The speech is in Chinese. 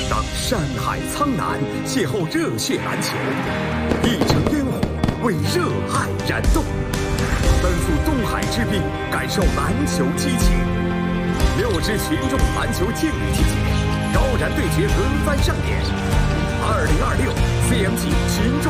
让山海苍南邂逅热血篮球，一城烟火为热爱燃动，奔赴东海之滨，感受篮球激情。6支群众篮球劲旅季节，高燃对决轮番上演。2026 CMG 群众